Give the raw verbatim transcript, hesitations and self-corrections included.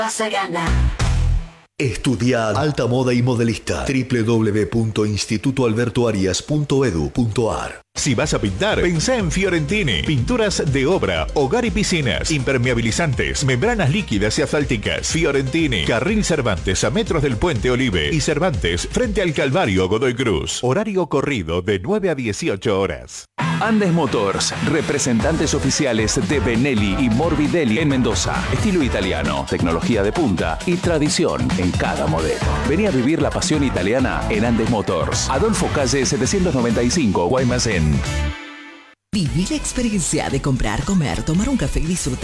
Vas a ganar. Estudia alta moda y modelista. doble u doble u doble u punto instituto alberto arias punto edu punto ar. Si vas a pintar, pensá en Fiorentini. Pinturas de obra, hogar y piscinas, impermeabilizantes, membranas líquidas y asfálticas. Fiorentini, Carril Cervantes a metros del Puente Olive y Cervantes frente al Calvario Godoy Cruz. Horario corrido de nueve a dieciocho horas. Andes Motors, representantes oficiales de Benelli y Morbidelli en Mendoza. Estilo italiano, tecnología de punta y tradición en cada modelo. Vení a vivir la pasión italiana en Andes Motors. Adolfo Calle setecientos noventa y cinco, Guaymallén. Viví la experiencia de comprar, comer, tomar un café y disfrutar